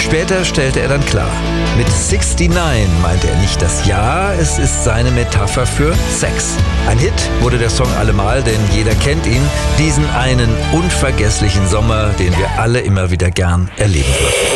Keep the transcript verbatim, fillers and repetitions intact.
Später stellte er dann klar, mit sixty-nine meint er nicht das Jahr, es ist seine Metapher für Sex. Ein Hit wurde der Song allemal, denn jeder kennt ihn, diesen einen unvergesslichen Sommer, den wir alle immer wieder gern erleben würden.